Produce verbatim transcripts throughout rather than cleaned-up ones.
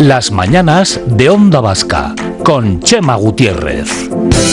Las mañanas de Onda Vasca, con Chema Gutiérrez.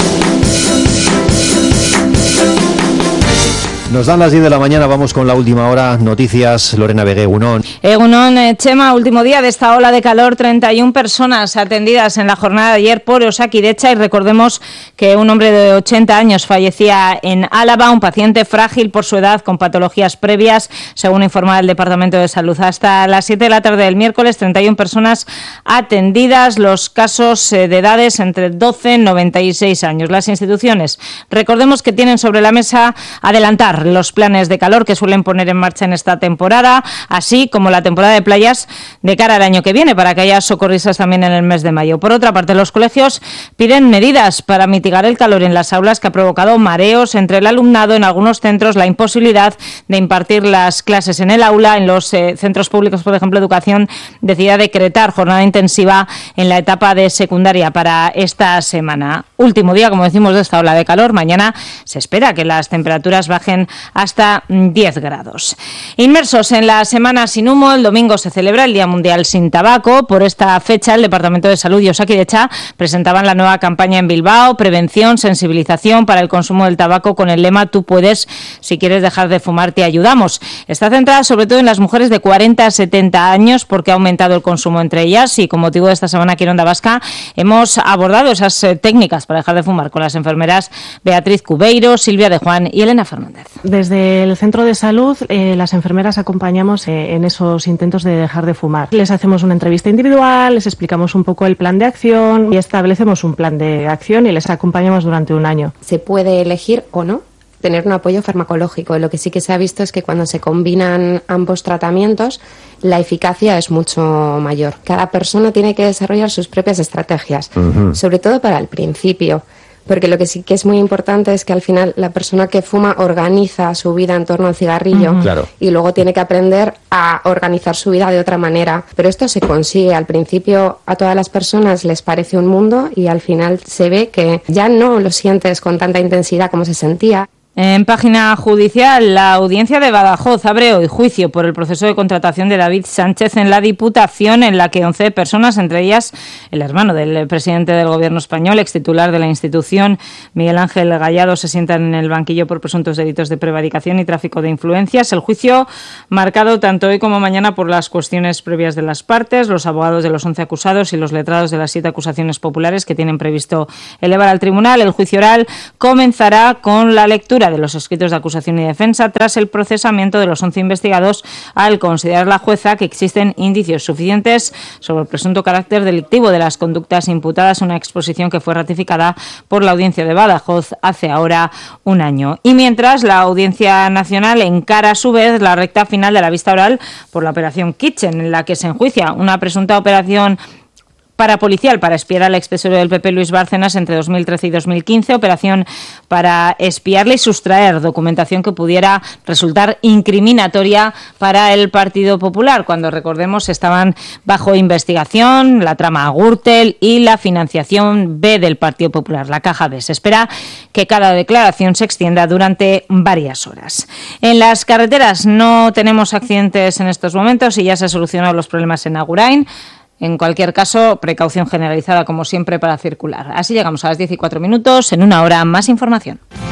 Nos dan las diez de la mañana, vamos con la última hora. Noticias, Lorena Vegué, Egunon. Egunon, eh, Chema, último día de esta ola de calor, treinta y una personas atendidas en la jornada de ayer por Osakidecha, y recordemos que un hombre de ochenta años fallecía en Álava, un paciente frágil por su edad con patologías previas, según informa el Departamento de Salud. Hasta las siete de la tarde del miércoles, treinta y una personas atendidas, los casos eh, de edades entre doce y noventa y seis años. Las instituciones, recordemos que tienen sobre la mesa adelantar los planes de calor que suelen poner en marcha en esta temporada, así como la temporada de playas de cara al año que viene, para que haya socorristas también en el mes de mayo. Por otra parte, los colegios piden medidas para mitigar el calor en las aulas, que ha provocado mareos entre el alumnado, en algunos centros la imposibilidad de impartir las clases en el aula. En los eh, centros públicos, por ejemplo, Educación decide decretar jornada intensiva en la etapa de secundaria para esta semana. Último día, como decimos, de esta ola de calor. Mañana se espera que las temperaturas bajen hasta diez grados. Inmersos en la Semana Sin Humo, el domingo se celebra el Día Mundial Sin Tabaco. Por esta fecha, el Departamento de Salud y Osakidecha presentaban la nueva campaña en Bilbao: prevención, sensibilización para el consumo del tabaco, con el lema "Tú puedes, si quieres dejar de fumar, te ayudamos". Está centrada sobre todo en las mujeres de cuarenta a setenta años, porque ha aumentado el consumo entre ellas, y con motivo de esta semana aquí en Onda Vasca hemos abordado esas eh, técnicas para dejar de fumar con las enfermeras Beatriz Cubeiro, Silvia de Juan y Elena Fernández. Desde el centro de salud, eh, las enfermeras acompañamos eh, en esos intentos de dejar de fumar. Les hacemos una entrevista individual, les explicamos un poco el plan de acción y establecemos un plan de acción y les acompañamos durante un año. Se puede elegir o no tener un apoyo farmacológico. Lo que sí que se ha visto es que cuando se combinan ambos tratamientos, la eficacia es mucho mayor. Cada persona tiene que desarrollar sus propias estrategias, uh-huh. sobre todo para el principio. Porque lo que sí que es muy importante es que al final la persona que fuma organiza su vida en torno al cigarrillo, uh-huh. claro. y luego tiene que aprender a organizar su vida de otra manera. Pero esto se consigue. Al principio a todas las personas les parece un mundo y al final se ve que ya no lo sientes con tanta intensidad como se sentía. En página judicial, la Audiencia de Badajoz abre hoy juicio por el proceso de contratación de David Sánchez en la Diputación, en la que once personas, entre ellas el hermano del presidente del Gobierno español, extitular de la institución, Miguel Ángel Gallado, se sientan en el banquillo por presuntos delitos de prevaricación y tráfico de influencias. El juicio marcado tanto hoy como mañana por las cuestiones previas de las partes, los abogados de los once acusados y los letrados de las siete acusaciones populares que tienen previsto elevar al tribunal. El juicio oral comenzará con la lectura de los escritos de acusación y defensa tras el procesamiento de los once investigados, al considerar la jueza que existen indicios suficientes sobre el presunto carácter delictivo de las conductas imputadas, una exposición que fue ratificada por la Audiencia de Badajoz hace ahora un año. Y mientras, la Audiencia Nacional encara a su vez la recta final de la vista oral por la operación Kitchen, en la que se enjuicia una presunta operación parapolicial para espiar al extesorero del P P, Luis Bárcenas, entre dos mil trece y dos mil quince, operación para espiarle y sustraer documentación que pudiera resultar incriminatoria para el Partido Popular, cuando, recordemos, estaban bajo investigación la trama Gürtel y la financiación B del Partido Popular, la caja B. Se espera que cada declaración se extienda durante varias horas. En las carreteras no tenemos accidentes en estos momentos y ya se han solucionado los problemas en Agurain. En cualquier caso, precaución generalizada, como siempre, para circular. Así llegamos a las diez y cuatro minutos. En una hora, más información.